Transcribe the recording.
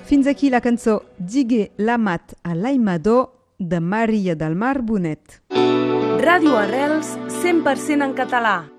Fins aquí la cançó Digué l'amat a l'aimador de Maria del Mar Bonet. Ràdio Arrels, 100% en català.